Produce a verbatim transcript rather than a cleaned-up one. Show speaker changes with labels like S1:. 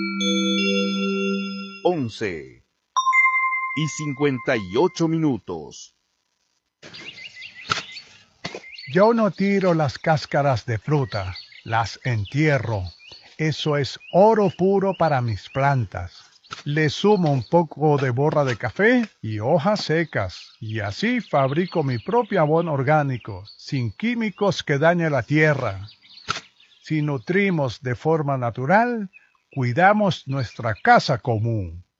S1: once y cincuenta y ocho minutos.
S2: Yo no tiro las cáscaras de fruta, las entierro. Eso es oro puro para mis plantas. Le sumo un poco de borra de café y hojas secas, y así fabrico mi propio abono orgánico, sin químicos que dañen la tierra. Si nutrimos de forma natural, cuidamos nuestra casa común.